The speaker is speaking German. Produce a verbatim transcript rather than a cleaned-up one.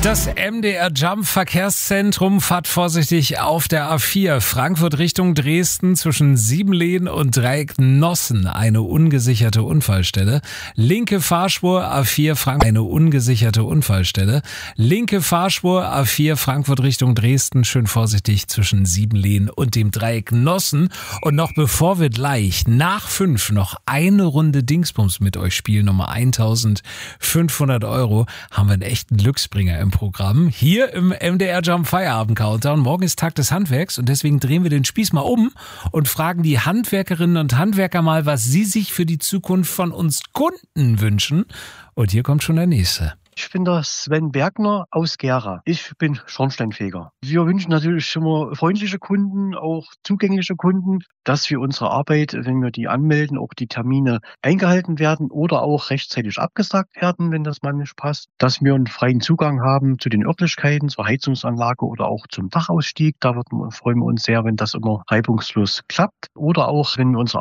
Das M D R Jump Verkehrszentrum fahrt vorsichtig auf der A vier. Frankfurt Richtung Dresden zwischen Siebenlehen und Dreiecknossen eine ungesicherte Unfallstelle. Linke Fahrspur A vier Frankfurt eine ungesicherte Unfallstelle. Linke Fahrspur A vier Frankfurt Richtung Dresden schön vorsichtig zwischen Siebenlehen und dem Dreiecknossen. Und noch bevor wir gleich nach fünf noch eine Runde Dingsbums mit euch spielen, Nummer eintausendfünfhundert Euro, haben wir einen echten Glücksbringer im Programm. Hier im M D R Jump Feierabend Countdown. Morgen ist Tag des Handwerks und deswegen drehen wir den Spieß mal um und fragen die Handwerkerinnen und Handwerker mal, was sie sich für die Zukunft von uns Kunden wünschen. Und hier kommt schon der nächste. Ich bin der Sven Bergner aus Gera. Ich bin Schornsteinfeger. Wir wünschen natürlich immer freundliche Kunden, auch zugängliche Kunden, dass wir unsere Arbeit, wenn wir die anmelden, auch die Termine eingehalten werden oder auch rechtzeitig abgesagt werden, wenn das mal nicht passt. Dass wir einen freien Zugang haben zu den Örtlichkeiten, zur Heizungsanlage oder auch zum Dachausstieg. Da freuen wir uns sehr, wenn das immer reibungslos klappt. Oder auch, wenn wir unsere